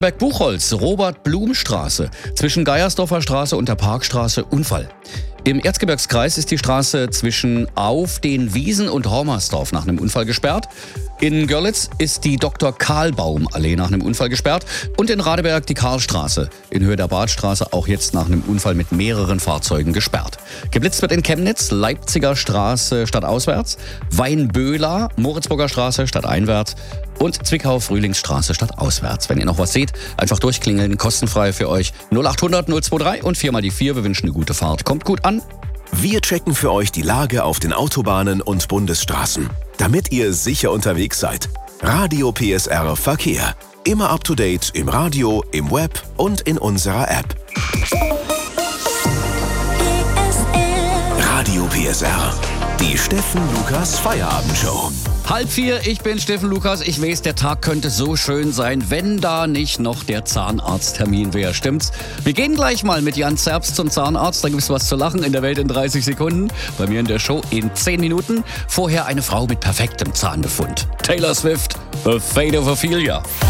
Buchholz, Robert-Blum-Straße, zwischen Geiersdorfer Straße und der Parkstraße Unfall. Im Erzgebirgskreis ist die Straße zwischen Auf den Wiesen und Hormersdorf nach einem Unfall gesperrt. In Görlitz ist die Dr.-Karlbaum-Allee nach einem Unfall gesperrt. Und in Radeberg die Karlstraße in Höhe der Badstraße auch jetzt nach einem Unfall mit mehreren Fahrzeugen gesperrt. Geblitzt wird in Chemnitz, Leipziger Straße stadtauswärts, Weinböhler, Moritzburger Straße stadteinwärts und Zwickau-Frühlingsstraße stadtauswärts. Wenn ihr noch was seht, einfach durchklingeln, kostenfrei für euch. 0800 023 und 4 mal die 4. Wir wünschen eine gute Fahrt. Kommt gut an. Wir checken für euch die Lage auf den Autobahnen und Bundesstraßen, damit ihr sicher unterwegs seid. Radio PSR Verkehr. Immer up to date im Radio, im Web und in unserer App. Radio PSR. Die Steffen Lukas Feierabendshow. 3:30, ich bin Steffen Lukas. Ich weiß, der Tag könnte so schön sein, wenn da nicht noch der Zahnarzttermin wäre. Stimmt's? Wir gehen gleich mal mit Jan Zerbst zum Zahnarzt. Da gibt's was zu lachen in der Welt in 30 Sekunden. Bei mir in der Show in 10 Minuten. Vorher eine Frau mit perfektem Zahnbefund. Taylor Swift, A Fate of Ophelia.